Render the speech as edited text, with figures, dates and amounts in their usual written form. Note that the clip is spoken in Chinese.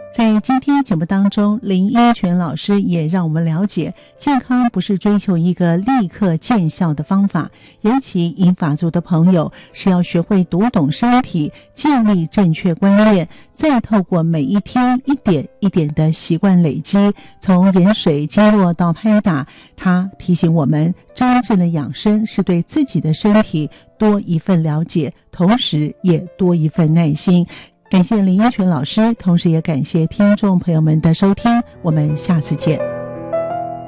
在今天节目当中，林英权老师也让我们了解，健康不是追求一个立刻见效的方法，尤其银发族的朋友是要学会读懂身体，建立正确观念，再透过每一天一点一点的习惯累积，从饮水经络到拍打，他提醒我们，真正的养生是对自己的身体多一份了解，同时也多一份耐心。感谢林英权老师，同时也感谢听众朋友们的收听，我们下次见。